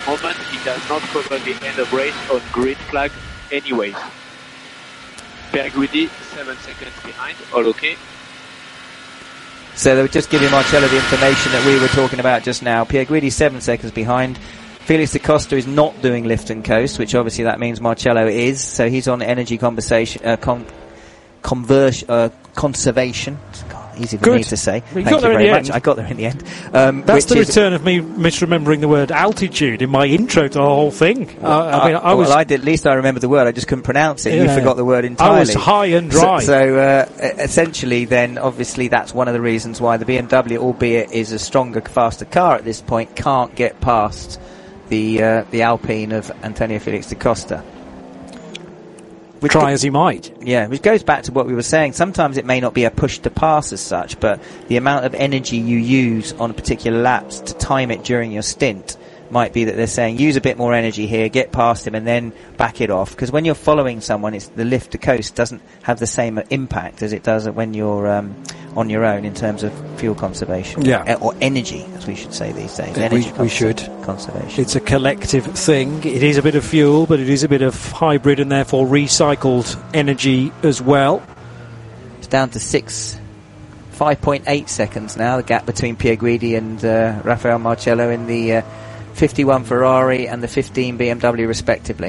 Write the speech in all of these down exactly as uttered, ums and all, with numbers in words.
moment, he does not cover the end of race on green flag anyways. Pierre Guidi, seven seconds behind, all okay. So they were just giving Marcello the information that we were talking about just now. Pierre Guidi, seven seconds behind. Felix da Costa is not doing lift and coast, which obviously that means Marcello is. So he's on energy conversation, uh, con- converse, uh, conservation. God, easy for Good. me to say. Well, Thank you very much. End. I got there in the end. Um, That's the is, return of me misremembering the word altitude in my intro to the whole thing. Well, uh, I mean, I was. Well, I did. At least I remember the word. I just couldn't pronounce it. Yeah. You forgot the word entirely. I was high and dry. So, so uh, essentially, then obviously that's one of the reasons why the B M W, albeit is a stronger, faster car at this point, can't get past the uh, the Alpine of Antonio Felix da Costa. Which Try go- as he might. Yeah, which goes back to what we were saying. Sometimes it may not be a push to pass as such, but the amount of energy you use on a particular lap to time it during your stint might be that they're saying use a bit more energy here, get past him, and then back it off. Because when you're following someone, it's the lift to coast doesn't have the same impact as it does when you're um, on your own in terms of fuel conservation. Yeah. Or energy, as we should say these days. We- Energy we should. Conservation. It's a collective thing. It is a bit of fuel, but it is a bit of hybrid and therefore recycled energy as well. It's down to six, five point eight seconds now, the gap between Pierre Guidi and uh, Rafael Marcello in the uh, fifty-one Ferrari and the fifteen B M W respectively.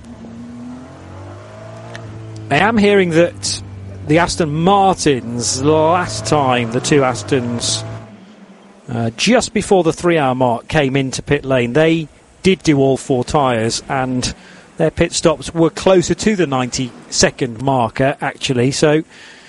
I am hearing that the Aston Martins, last time the two Astons, uh, just before the three-hour mark, came into pit lane, they did do all four tyres, and their pit stops were closer to the ninety-second marker, actually. So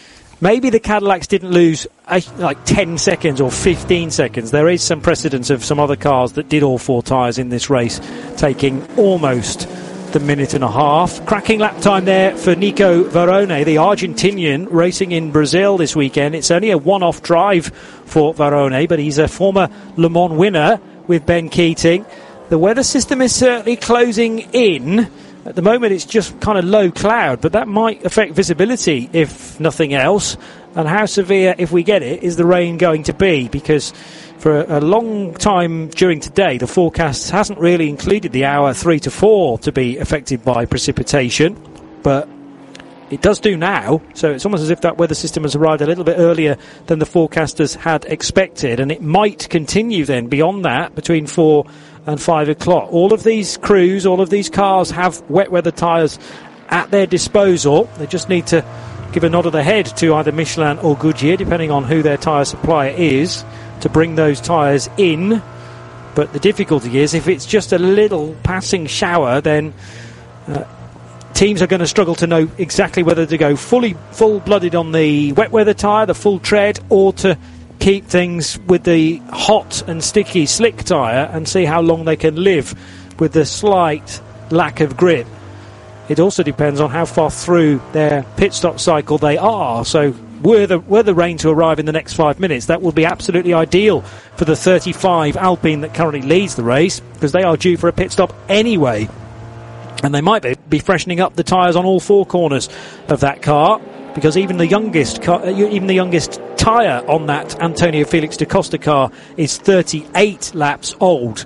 maybe the Cadillacs didn't lose uh, like ten seconds or fifteen seconds. There is some precedence of some other cars that did all four tyres in this race, taking almost the minute and a half. Cracking lap time there for Nico Varrone, the Argentinian racing in Brazil this weekend. It's only a one-off drive for Varrone, but he's a former Le Mans winner with Ben Keating. The weather system is certainly closing in. At the moment it's just kind of low cloud, but that might affect visibility if nothing else. And how severe, if we get it, is the rain going to be? Because for a, a long time during today, the forecast hasn't really included the hour three to four to be affected by precipitation, but it does do now. So it's almost as if that weather system has arrived a little bit earlier than the forecasters had expected, and it might continue then beyond that between four and five o'clock. All of these crews, all of these cars have wet weather tyres at their disposal. They just need to give a nod of the head to either Michelin or Goodyear, depending on who their tyre supplier is, to bring those tyres in. But the difficulty is, if it's just a little passing shower, then uh, teams are going to struggle to know exactly whether to go fully full-blooded on the wet weather tyre, the full tread, or to keep things with the hot and sticky slick tyre and see how long they can live with the slight lack of grip. It also depends on how far through their pit stop cycle they are. So were the, were the rain to arrive in the next five minutes, that would be absolutely ideal for the thirty-five Alpine that currently leads the race, because they are due for a pit stop anyway. And they might be, be freshening up the tyres on all four corners of that car, because even the youngest car, even the youngest tyre on that Antonio Felix da Costa car is thirty-eight laps old.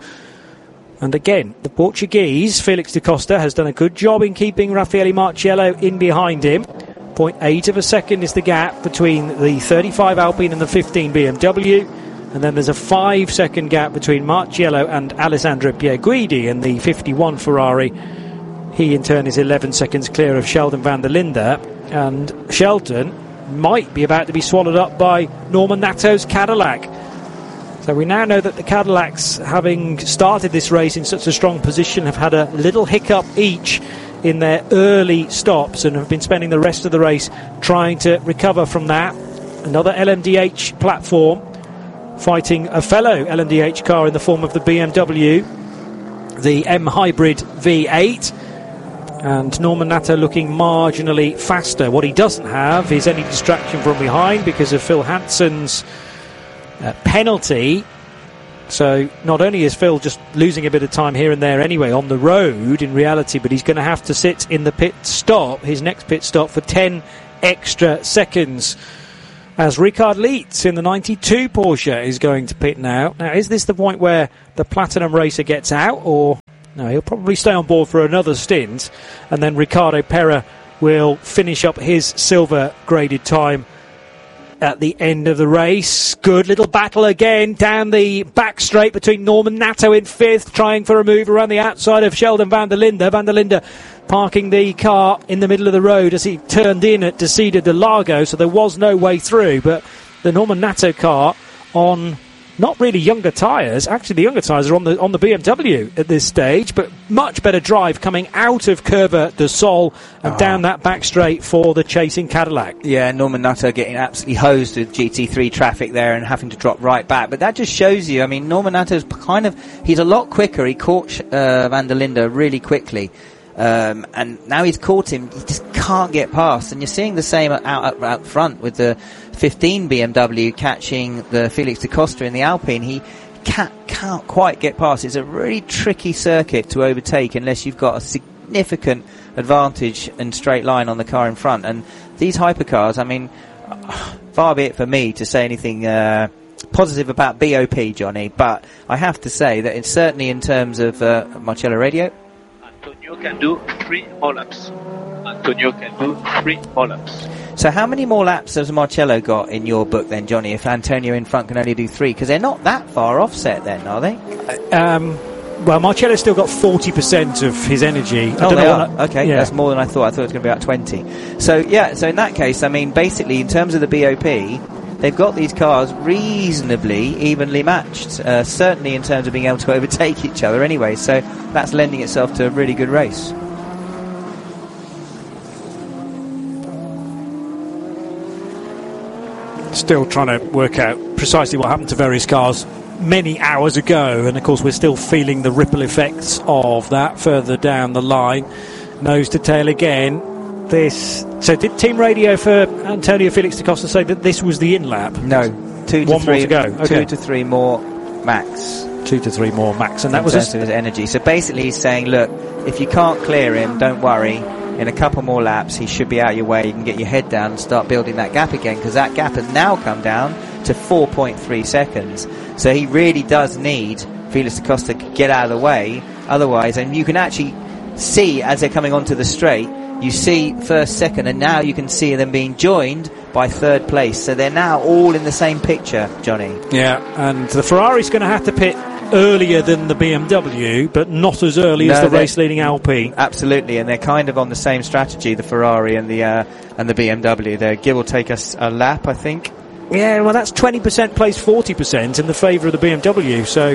And again, the Portuguese, Felix da Costa, has done a good job in keeping Raffaele Marcello in behind him. zero point eight of a second is the gap between the thirty-five Alpine and the fifteen B M W. And then there's a five second gap between Marcello and Alessandro Pierguidi in the fifty-one Ferrari. He in turn is eleven seconds clear of Sheldon van der Linde. And Sheldon might be about to be swallowed up by Norman Natto's Cadillac. So we now know that the Cadillacs, having started this race in such a strong position, have had a little hiccup each in their early stops and have been spending the rest of the race trying to recover from that. Another L M D H platform fighting a fellow L M D H car in the form of the B M W, the M Hybrid V eight. And Norman Natter looking marginally faster. What he doesn't have is any distraction from behind because of Phil Hansen's uh, penalty. So not only is Phil just losing a bit of time here and there anyway on the road in reality, but he's going to have to sit in the pit stop, his next pit stop, for ten extra seconds. as Richard Leitz in the ninety-two Porsche is going to pit now. Now, is this the point where the Platinum racer gets out, or no, he'll probably stay on board for another stint, and then Ricardo Pera will finish up his silver graded time at the end of the race. Good little battle again down the back straight between Norman Nato in fifth, trying for a move around the outside of Sheldon van der Linde. Van der Linde parking the car in the middle of the road as he turned in at Desida de Largo, so there was no way through. But the Norman Nato car on not really younger tyres. Actually, the younger tyres are on the on the B M W at this stage, but much better drive coming out of Curva de Sol and oh. down that back straight for the chasing Cadillac. Yeah, Norman Nato getting absolutely hosed with G T three traffic there and having to drop right back. But that just shows you, I mean, Norman Nato's kind of, he's a lot quicker. He caught uh, Van der Linde really quickly. Um, and now he's caught him, he just can't get past. And you're seeing the same out, out, out front with the fifteen B M W catching the Felix da Costa in the Alpine. He can't, can't quite get past. It's a really tricky circuit to overtake unless you've got a significant advantage and straight line on the car in front. And these hypercars, I mean, far be it for me to say anything uh, positive about B O P, Johnny, but I have to say that it's certainly in terms of uh, Marcello Radio. Antonio can do three more laps. Antonio can do three more laps. So how many more laps has Marcello got in your book then, Johnny, if Antonio in front can only do three? Because they're not that far offset then, are they? Um, well, Marcello's still got forty percent of his energy. I oh, don't they know are. I, okay, yeah. That's more than I thought. I thought it was going to be about twenty. So, yeah, so in that case, I mean, basically, in terms of the B O P, they've got these cars reasonably evenly matched, uh, certainly in terms of being able to overtake each other anyway. So that's lending itself to a really good race. Still trying to work out precisely what happened to various cars many hours ago, and of course we're still feeling the ripple effects of that further down the line. Nose to tail again. This. So did Team Radio for Antonio Felix da Costa say that this was the in lap? No, two to One three more to go. Okay. Two to three more max. Two to three more max, and that in was terms a of his energy. So basically, he's saying, look, if you can't clear him, don't worry. In a couple more laps, he should be out your way. You can get your head down and start building that gap again, because that gap has now come down to four point three seconds. So he really does need Felix da Costa to get out of the way. Otherwise, and you can actually see as they're coming onto the straight, you see first, second, and now you can see them being joined by third place. So they're now all in the same picture, Johnny. Yeah, and the Ferrari's going to have to pit earlier than the B M W, but not as early no, as the race-leading Alpine. Absolutely, and they're kind of on the same strategy, the Ferrari and the uh, and the B M W. They're give or take us a, a lap, I think. Yeah, well, that's twenty percent plays forty percent in the favour of the B M W. So,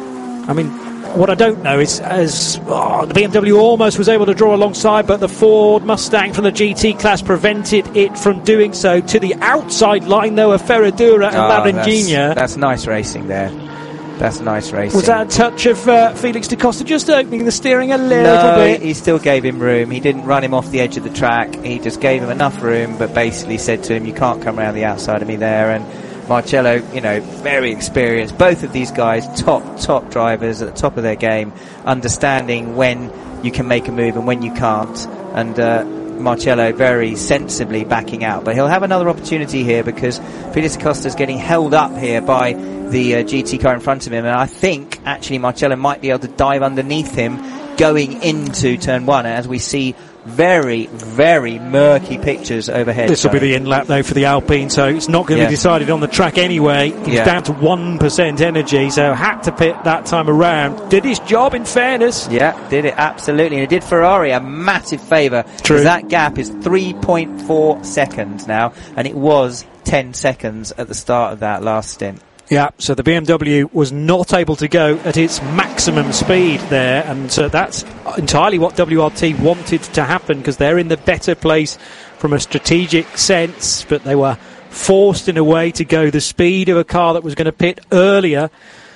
I mean, what I don't know is, as oh, the B M W almost was able to draw alongside, but the Ford Mustang from the G T class prevented it from doing so. To the outside line, though, of Ferradura and oh, Laranjinha. That's, that's nice racing there. That's nice racing. Was that a touch of uh, Felix da Costa just opening the steering a little no, bit? No, he still gave him room. He didn't run him off the edge of the track. He just gave him enough room, but basically said to him, you can't come around the outside of me there. And Marcello, you know, very experienced. Both of these guys, top, top drivers at the top of their game, understanding when you can make a move and when you can't. And uh, Marcello very sensibly backing out. But he'll have another opportunity here because Felix da Costa's getting held up here by the uh, G T car in front of him, and I think actually Marcello might be able to dive underneath him going into turn one, as we see very, very murky pictures overhead. This will be the in lap though for the Alpine, so it's not going to yeah. be decided on the track anyway. He's yeah. down to one percent energy, so had to pit that time around. Did his job, in fairness. Yeah, did it absolutely, and it did Ferrari a massive favour. True. That gap is three point four seconds now, and it was ten seconds at the start of that last stint. Yeah, so the B M W was not able to go at its maximum speed there, and uh, that's entirely what W R T wanted to happen, because they're in the better place from a strategic sense, but they were forced in a way to go the speed of a car that was going to pit earlier.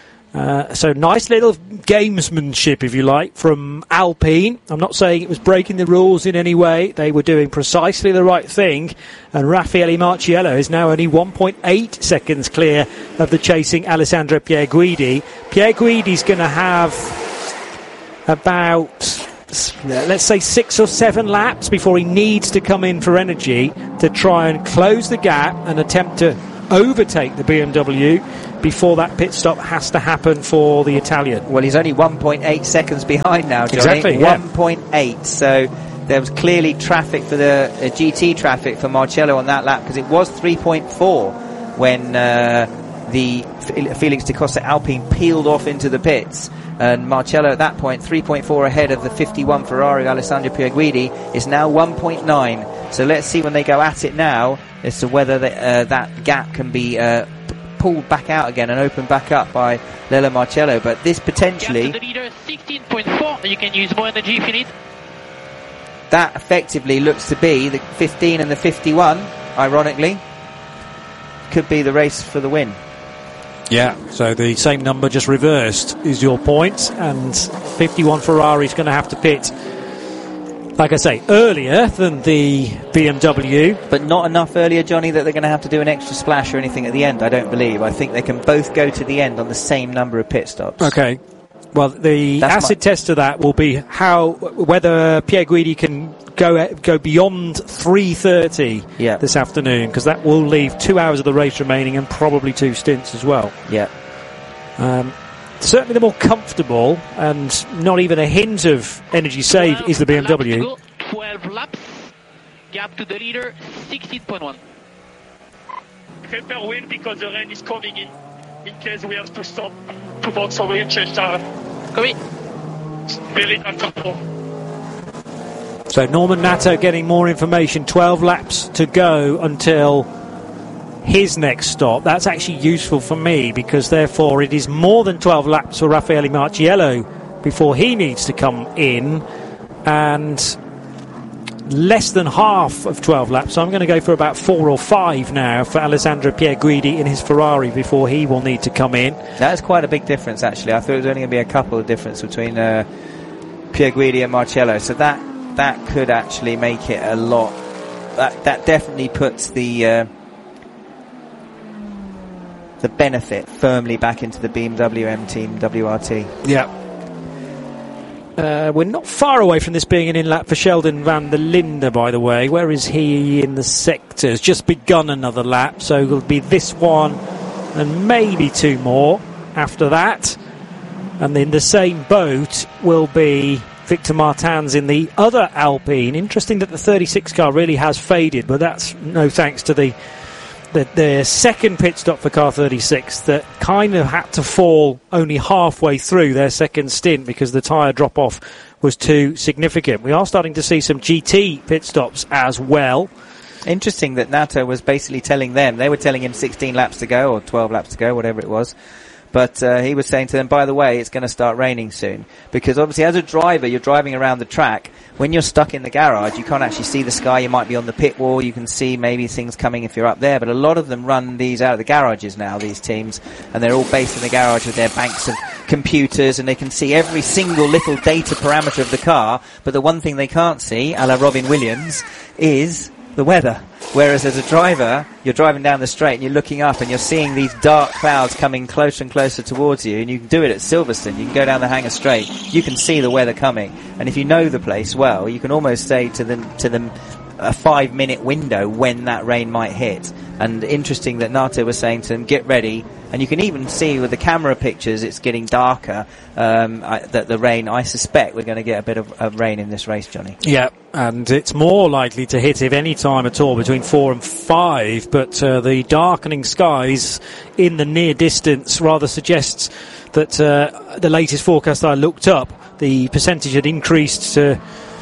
Uh, so nice little gamesmanship, if you like, from Alpine. I'm not saying it was breaking the rules in any way. They were doing precisely the right thing. And Raffaele Marciello is now only one point eight seconds clear of the chasing Alessandro Pierguidi. Pierguidi's going to have about let's say six or seven laps before he needs to come in for energy to try and close the gap and attempt to overtake the B M W before that pit stop has to happen for the Italian. Well, he's only one point eight seconds behind now, Johnny. Exactly, yeah. one point eight, so there was clearly traffic for the uh, G T traffic for Marcello on that lap, because it was three point four when uh, the F- Felix da Costa Alpine peeled off into the pits. And Marcello at that point, three point four ahead of the fifty-one Ferrari Alessandro Pierguidi, is now one point nine. So let's see when they go at it now as to whether the, uh, that gap can be uh, p- pulled back out again and opened back up by Lelio Marcello. But this potentially... Gap to the leader, sixteen point four. You can use more energy if you need. That effectively looks to be the fifteen and the fifty-one, ironically. Could be the race for the win. Yeah, so the same number just reversed is your point, and fifty-one Ferrari's going to have to pit, like I say, earlier than the B M W. But not enough earlier, Johnny, that they're going to have to do an extra splash or anything at the end, I don't believe. I think they can both go to the end on the same number of pit stops. Okay. Well, the That's acid my- test of that will be how whether Pierguidi can go go beyond three thirty Yeah. this afternoon, because that will leave two hours of the race remaining and probably two stints as well. Yeah. Um, certainly the more comfortable and not even a hint of energy save is the B M W. Laps to go, twelve laps. Gap to the leader, sixteen point one. Prepare wind because the rain is coming in. In case we have to stop to box over and change tire. Come in. Very uncomfortable. So Norman Nato getting more information. twelve laps to go until his next stop. That's actually useful for me, because therefore it is more than twelve laps for Raffaele Marciello before he needs to come in, and less than half of twelve laps. So I'm going to go for about four or five now for Alessandro Pierguidi in his Ferrari before he will need to come in. That's quite a big difference, actually. I thought it was only going to be a couple of difference between uh, Pierguidi and Marcello. So that that could actually make it a lot. That that definitely puts the uh, the benefit firmly back into the B M W M Team W R T. Yeah. Uh, we're not far away from this being an in-lap for Sheldon van der Linde, by the way. Where is he in the sectors? Just begun another lap, so it'll be this one and maybe two more after that. And in the same boat will be Victor Martins in the other Alpine. Interesting that the thirty-six car really has faded, but that's no thanks to the The, the second pit stop for car thirty-six that kind of had to fall only halfway through their second stint because the tyre drop-off was too significant. We are starting to see some G T pit stops as well. Interesting that Nato was basically telling them, they were telling him sixteen laps to go or twelve laps to go, whatever it was. But uh, he was saying to them, by the way, it's going to start raining soon. Because obviously as a driver, you're driving around the track. When you're stuck in the garage, you can't actually see the sky. You might be on the pit wall. You can see maybe things coming if you're up there. But a lot of them run these out of the garages now, these teams. And they're all based in the garage with their banks of computers. And they can see every single little data parameter of the car. But the one thing they can't see, a la Robin Williams, is the weather. Whereas as a driver, you're driving down the straight and you're looking up and you're seeing these dark clouds coming closer and closer towards you, and you can do it at Silverstone. You can go down the Hangar Straight. You can see the weather coming. And if you know the place well, you can almost say to them, to them a five minute window when that rain might hit. And interesting that Nato was saying to them, get ready. And you can even see with the camera pictures, it's getting darker, um, I, that the rain, I suspect we're going to get a bit of, of rain in this race, Johnny. Yeah, and it's more likely to hit, if any time at all, between four and five. But uh, the darkening skies in the near distance rather suggests that uh, the latest forecast I looked up, the percentage had increased to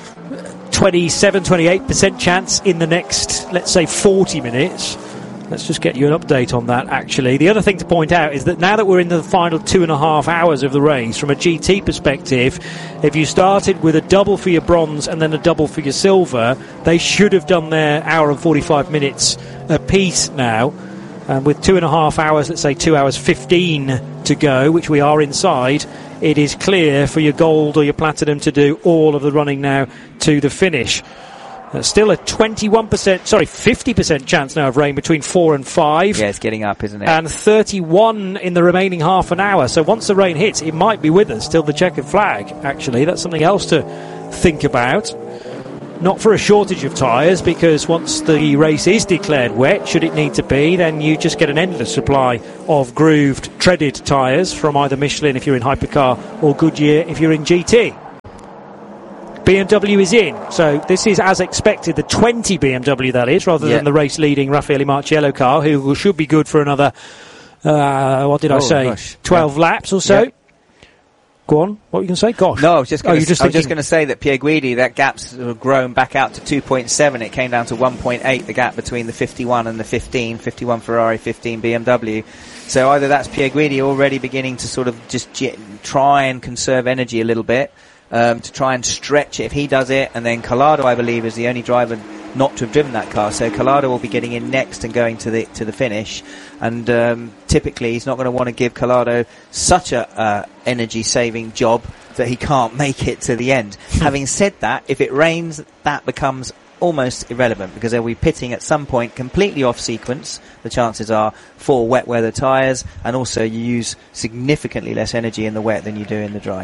twenty-seven, twenty-eight percent chance in the next, let's say, forty minutes. Let's just get you an update on that, actually. The other thing to point out is that now that we're in the final two and a half hours of the race, from a G T perspective, if you started with a double for your bronze and then a double for your silver, they should have done their hour and forty-five minutes apiece now. And with two and a half hours, let's say two hours fifteen to go, which we are inside, it is clear for your gold or your platinum to do all of the running now to the finish. Uh, still a twenty-one percent, sorry, fifty percent chance now of rain between four and five. Yeah, it's getting up, isn't it? And thirty-one in the remaining half an hour. So once the rain hits, it might be with us till the checkered flag, actually. That's something else to think about. Not for a shortage of tyres, because once the race is declared wet, should it need to be, then you just get an endless supply of grooved, treaded tyres from either Michelin if you're in hypercar or Goodyear if you're in G T. B M W is in, so this is as expected, the twenty B M W that is, rather yeah. than the race-leading Raffaele Marciello car, who should be good for another, uh, what did I oh, say, gosh. twelve yeah. laps or so. Yeah. Go on, what were you going to say? Gosh. No, I was just going oh, to just to say that Pier Guidi, that gap's sort of grown back out to two point seven. It came down to one point eight, the gap between the fifty-one and the fifteen, fifty-one Ferrari, fifteen B M W. So either that's Pier Guidi already beginning to sort of just j- try and conserve energy a little bit, um, to try and stretch it if he does it, and then Collado, I believe, is the only driver not to have driven that car. So Collado will be getting in next and going to the to the finish. And um, typically he's not going to want to give Collado such a uh, energy-saving job that he can't make it to the end. Having said that, if it rains, that becomes almost irrelevant, because they'll be pitting at some point completely off sequence, the chances are, for wet weather tyres, and also you use significantly less energy in the wet than you do in the dry.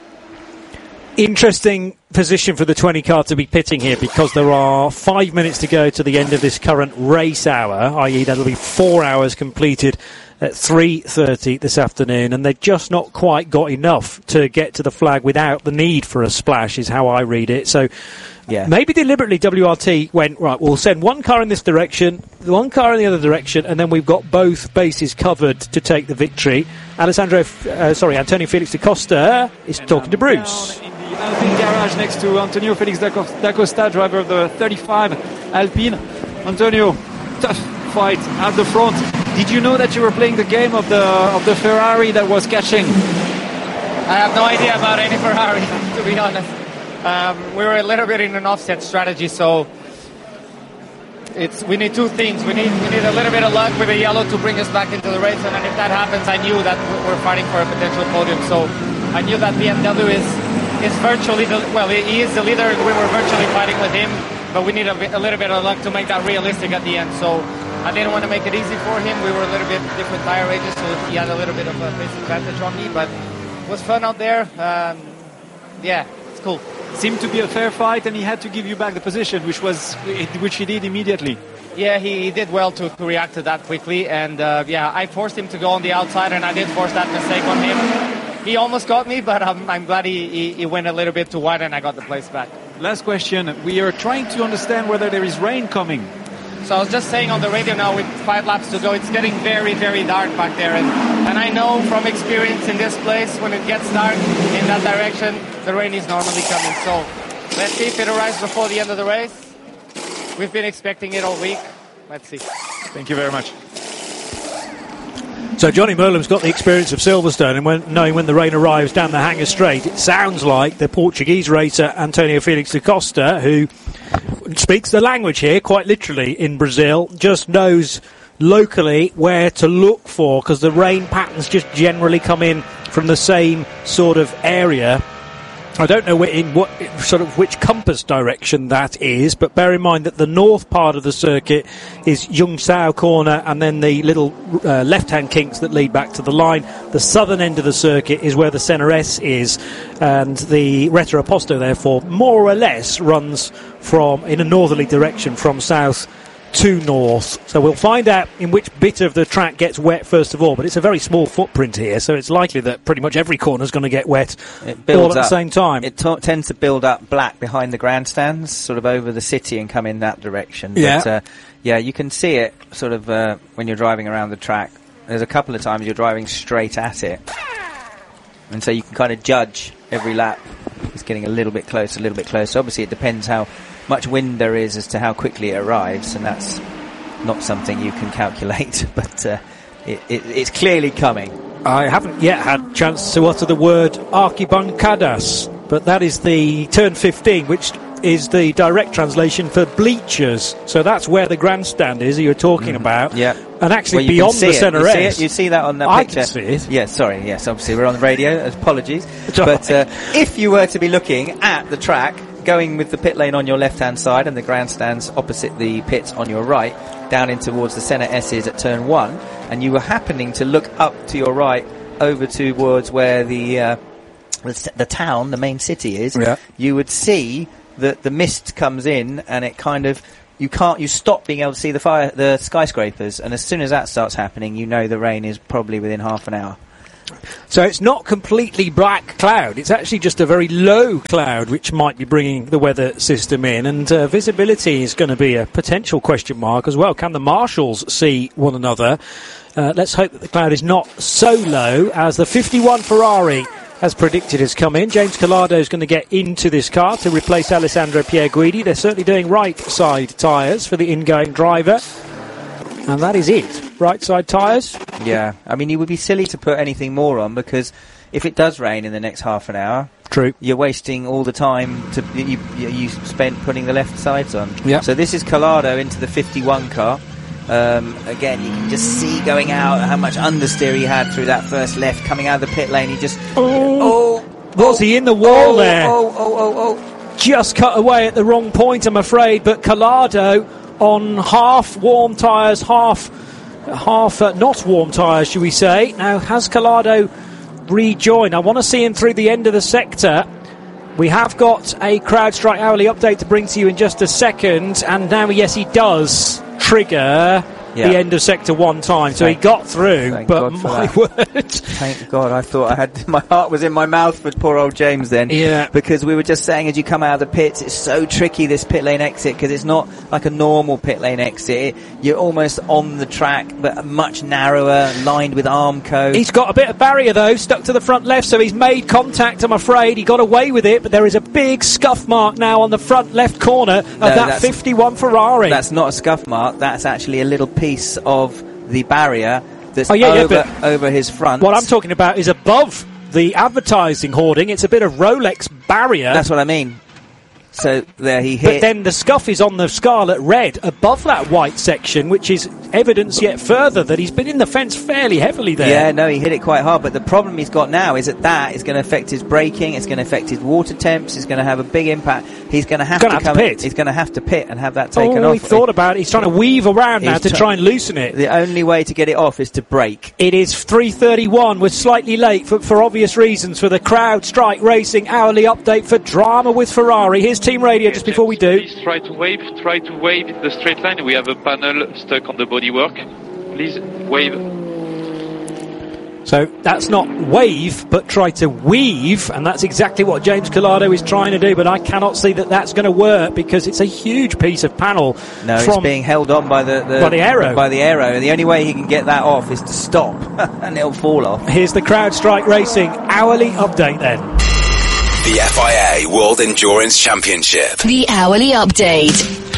Interesting position for the twenty car to be pitting here, because there are five minutes to go to the end of this current race hour, that is that'll be four hours completed at three thirty this afternoon, and they've just not quite got enough to get to the flag without the need for a splash, is how I read it. So yeah. maybe deliberately W R T went, right, we'll send one car in this direction, one car in the other direction, and then we've got both bases covered to take the victory. Alessandro, uh, sorry, Antonio Felix da Costa is and talking to Bruce. Alpine garage next to Antonio Felix da Costa, driver of the thirty-five Alpine. Antonio, tough fight at the front. Did you know that you were playing the game of the of the Ferrari that was catching? I have no idea about any Ferrari, to be honest. Um, we were a little bit in an offset strategy, so it's we need two things. We need we need a little bit of luck with a yellow to bring us back into the race, and then if that happens, I knew that we're fighting for a potential podium. So I knew that B M W is. is virtually the, well, he is the leader. We were virtually fighting with him, but we need a, bit, a little bit of luck to make that realistic at the end. So I didn't want to make it easy for him. We were a little bit different tire ranges, so he had a little bit of a disadvantage on me, but it was fun out there. Um, yeah, it's cool. Seemed to be a fair fight, and he had to give you back the position, which was which he did immediately. Yeah, he, he did well to, to react to that quickly, and uh, yeah, I forced him to go on the outside, and I did force that mistake on him. He almost got me, but I'm, I'm glad he, he, he went a little bit too wide and I got the place back. Last question. We are trying to understand whether there is rain coming. So I was just saying on the radio now, with five laps to go, it's getting very, very dark back there. And, and I know from experience in this place, when it gets dark in that direction, the rain is normally coming. So let's see if it arrives before the end of the race. We've been expecting it all week. Let's see. Thank you very much. So Johnny Merlim's got the experience of Silverstone, and when, knowing when the rain arrives down the Hangar Straight, it sounds like the Portuguese racer Antonio Felix da Costa, who speaks the language here quite literally in Brazil, just knows locally where to look for, because the rain patterns just generally come in from the same sort of area. I don't know in what sort of which compass direction that is, but bear in mind that the north part of the circuit is Jungsau corner, and then the little uh, left-hand kinks that lead back to the line. The southern end of the circuit is where the Senna S is, and the Retro Opposto, therefore, more or less runs from in a northerly direction from south to north. So we'll find out in which bit of the track gets wet first of all, but it's a very small footprint here, so it's likely that pretty much every corner is going to get wet it builds all at up, the same time. It t- tends to build up black behind the grandstands, sort of over the city, and come in that direction. Yeah, but, uh, yeah, you can see it sort of uh, when you're driving around the track. There's a couple of times you're driving straight at it, and so you can kind of judge every lap. It's getting a little bit closer, a little bit closer. Obviously, it depends how much wind there is as to how quickly it arrives, and that's not something you can calculate, but uh, it, it, it's clearly coming. I haven't yet had a chance to utter the word arquibancadas, but that is the turn fifteen, which is the direct translation for bleachers. So that's where the grandstand is that you're talking mm, about. Yeah. And actually well, beyond the Senna S. You see that on that I picture. I can see it. Yes, sorry, yes, obviously we're on the radio, apologies. But uh, if you were to be looking at the track, going with the pit lane on your left-hand side and the grandstands opposite the pits on your right, down in towards the Senna S's at turn one, and you were happening to look up to your right over towards where the uh, the, the town, the main city is, Yeah. you would see that the mist comes in and it kind of, you can't, you stop being able to see the fire, the skyscrapers, and as soon as that starts happening, you know the rain is probably within half an hour. So it's not completely black cloud. It's actually just a very low cloud which might be bringing the weather system in. And uh, visibility is going to be a potential question mark as well. Can the marshals see one another? Uh, let's hope that the cloud is not so low as the fifty-one Ferrari, as predicted, has come in. James Collado is going to get into this car to replace Alessandro Pierguidi. They're certainly doing right side tyres for the ingoing driver. And that is it. Right side tyres. Yeah, I mean, you would be silly to put anything more on, because if it does rain in the next half an hour, True. you're wasting all the time to you, you, you spent putting the left sides on. Yep. So this is Collado into the fifty-one car. Um, again, you can just see going out how much understeer he had through that first left. Coming out of the pit lane, he just... Oh, oh was oh, he in the wall oh, there? Oh, oh, oh, oh. Just cut away at the wrong point, I'm afraid. But Collado on half warm tyres, half... half uh, not warm tyres, should we say. Now, has Collado rejoined? I want to see him through the end of the sector. We have got a CrowdStrike hourly update to bring to you in just a second, and now, yes, he does trigger yeah. the end of sector one time, so Thank, he got through, thank but God for my that. word. Thank God, I thought I had, my heart was in my mouth for poor old James then. Yeah. Because we were just saying, as you come out of the pits, it's so tricky, this pit lane exit, because it's not like a normal pit lane exit. It, you're almost on the track, but much narrower, lined with Armco. He's got a bit of barrier, though, stuck to the front left, so he's made contact, I'm afraid. He got away with it, but there is a big scuff mark now on the front left corner of No, that that's- fifty-one Ferrari. That's not a scuff mark, that's actually a little piece of the barrier that's Oh, yeah, yeah, over, but over his front. What I'm talking about is above the advertising hoarding. It's a bit of Rolex barrier. That's what I mean. So there he hit. But then the scuff is on the scarlet red above that white section, which is evidence yet further that he's been in the fence fairly heavily there. Yeah, no, he hit it quite hard, but the problem he's got now is that that is going to affect his braking, it's going to affect his water temps, it's going to have a big impact. He's going to have Gonna to have to come pit. He's going to have to pit and have that taken oh, off. he thought about it. He's trying to weave around now He's to try- try and loosen it. The only way to get it off is to brake. It is three thirty-one. We're slightly late for, for obvious reasons for the CrowdStrike Racing hourly update for Drama with Ferrari. Here's Team Radio just before we do. Please try to wave, try to wave in the straight line. We have a panel stuck on the bodywork. Please wave. So that's not wave, but try to weave, and that's exactly what James Collado is trying to do, but I cannot see that that's going to work because it's a huge piece of panel. No, from it's being held on by the, the by the aero. By the aero. The only way he can get that off is to stop, and it'll fall off. Here's the CrowdStrike Racing hourly update then. The F I A World Endurance Championship. The hourly update.